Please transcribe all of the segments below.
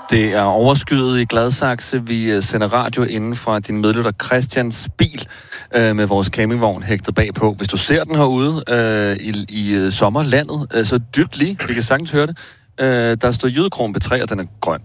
Det er overskyet i Gladsaxe. Vi sender radio inden fra din medlytter Christians bil med vores campingvogn hægtet bagpå. Hvis du ser den herude i sommerlandet, så dybt lige. Vi kan sagtens høre det. Der står jydekron B3, og den er grøn.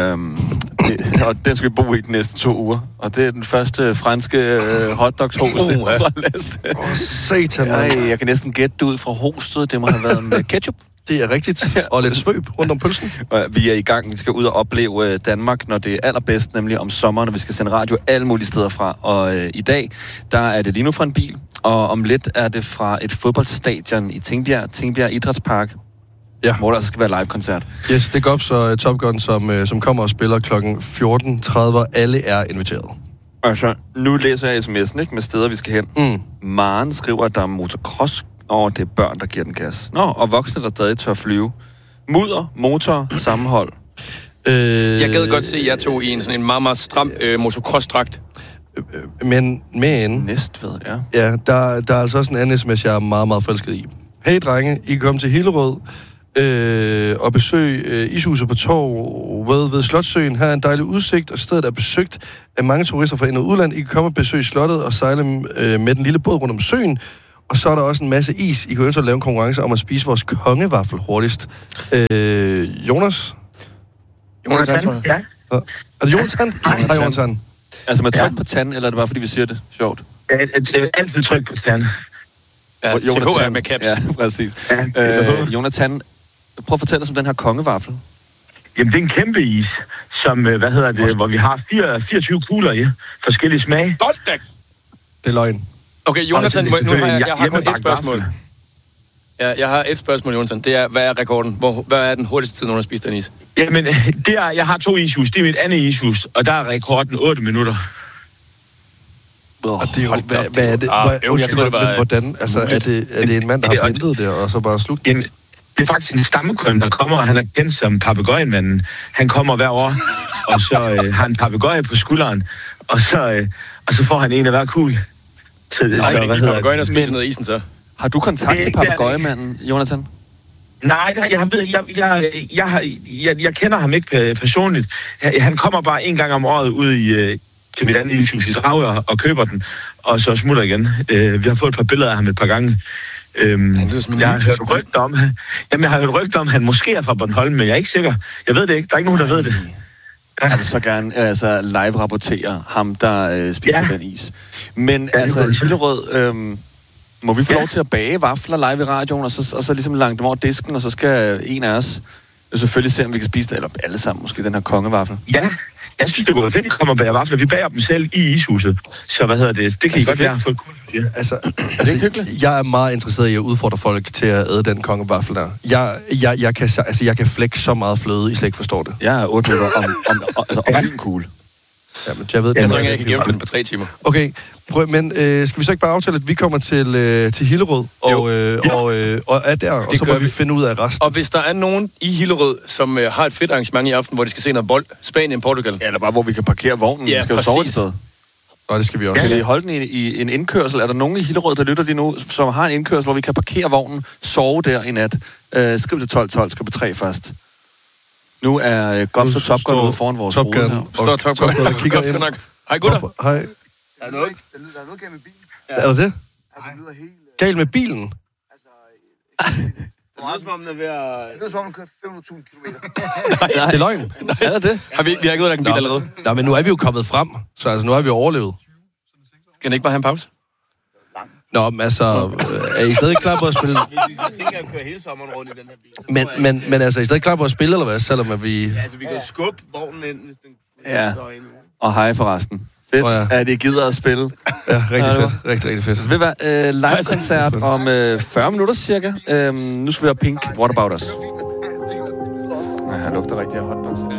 Og den skal vi bo i de næste 2 uger. Og det er den første franske hotdogs-host fra Lasse. Satan, jeg kan næsten gætte det ud fra hostet. Det må have været med ketchup. Det er rigtigt. Og lidt svøb rundt om pølsen. Vi er i gang. Vi skal ud og opleve Danmark, når det er allerbedst, nemlig om sommeren, og vi skal sende radio alle mulige steder fra. Og i dag, der er det lige nu fra en bil, og om lidt er det fra et fodboldstadion i Tingbjerg Idrætspark, ja, hvor der altså skal være live-koncert. Yes, det går op, så Top Gun, som kommer og spiller kl. 14.30, alle er inviteret. Altså, nu læser jeg sms'en, ikke, med steder, vi skal hen. Maren skriver, at der er motocross. Det er børn, der giver den gas. Og voksne, der stadig tør flyve. Mudder, motor, sammenhold. Jeg gad godt se jer to i sådan en meget, meget stram motocross-dragt. Men... Næstved, ja. Ja, der er altså også en anden sms, jeg er meget, meget forelsket i. Hey drenge, I kan komme til Hillerød og besøge ishuset på Torvet ved Slotssøen. Her er en dejlig udsigt, og stedet er besøgt af mange turister fra ind- og udland. I kan komme og besøge slottet og sejle med den lille båd rundt om søen. Og så er der også en masse is. I kan ønske at lave en konkurrence om at spise vores kongevaffel hurtigst. Jonas? Jonathan? Ja. Er det Jonathan? Hej, Jonathan. Altså med tryk på tanden, eller er det bare, fordi vi siger det sjovt? Altid tryk på tanden. Ja, TH er med caps. Ja, præcis. Ja, Jonathan, prøv at fortælle os om den her kongevaffel. Jamen, det er en kæmpe is, som, hvor vi har 24 kugler i forskellige smage. Det er løgn. Okay, Jonathan, nu har jeg har kun et spørgsmål. Ja, jeg har et spørgsmål, Jonathan. Det er, hvad er rekorden? Hvad er den hurtigste tid, nogen har spist den is? Jamen, jeg har 2 ishus. Det er mit andet ishus, og der er rekorden 8 minutter. Og det er jo, hvad er det? Hvordan? Altså, er det en mand, der har blindet det, og så bare slut? Jamen, det er faktisk en stammekunde, der kommer, og han er kendt som papegøjenmanden. Han kommer hver år, og så har han papegøje på skulderen, og så får han en af hver kugle. Nej, men ikke papegøjen og spiser noget af isen, så. Har du kontakt til papegøjemanden, Jonathan? Nej, jeg kender ham ikke personligt. Han kommer bare en gang om året ud til mit andet ishus i Dragør og køber den, og så smutter igen. Vi har fået et par billeder af ham et par gange. Jeg har hørt rygter om, at han måske er fra Bornholm, men jeg er ikke sikker. Jeg ved det ikke. Der er ikke nogen, der ved det. Jeg vil så gerne live-rapportere ham, der spiser den is. Men Hillerød, må vi få lov til at bage vafler live i radioen, og så ligesom langt dem over disken, og så skal en af os selvfølgelig se, om vi kan spise det, eller alle sammen måske, den her kongevaffel. Ja, jeg synes, det går fedt, at kommer og bager vafler. Vi bager dem selv i ishuset. Så det kan I godt være. Altså, det er hyggeligt. Jeg er meget interesseret i at udfordre folk til at æde den kongevaffel der. Jeg kan flække så meget fløde, I slet ikke forstår det. Jeg er 8 minutter om en kugle. Ja, men jeg ved det. Jeg tror ikke, jeg kan gennemføre den på 3 timer. Okay, men skal vi så ikke bare aftale, at vi kommer til Hillerød og er der, og så må vi finde ud af resten. Og hvis der er nogen i Hillerød, som har et fedt arrangement i aften, hvor de skal se noget bold, Spanien, Portugal. Ja, eller bare hvor vi kan parkere vognen. Ja, vi skal jo sove et sted. Og det skal vi også. Kan vi holde den i en indkørsel? Er der nogen i Hillerød, der lytter lige nu, som har en indkørsel, hvor vi kan parkere vognen, sove der i nat? Skriv til 12.12, skal på 3 først. Nu er Gops og Top Gun ude foran vores Top Gun her. Står Top Gun og kigger ind. Hej gutter. Hej. Der er noget galt med bilen. Er der det? Ja, det lyder helt... Galt med bilen? Altså... Det lyder som om, den er ved at... Det lyder som om, den kørt 500.000 kilometer. Det er løgn. Er det? Har vi ikke udlagt en bil allerede? Nej, men nu er vi jo kommet frem, så altså, nu har vi jo overlevet. Kan I ikke bare have en pause? Nå, men altså, er I stadig klar på at spille? Jeg tænker, at køre hele sommeren rundt i den her bil. Men altså, er I stadig klar på at spille, eller hvad? Selvom at vi... Ja, altså, vi kan skubbe vognen ind, hvis den... Ja, og hej forresten. Fedt, at I gider at spille. Ja, rigtig fedt. Rigtig fedt. Det vil være live-koncert om 40 minutter cirka. Nu skal vi have Pink, What About Us. Ja, her lugter rigtig af hotdogs.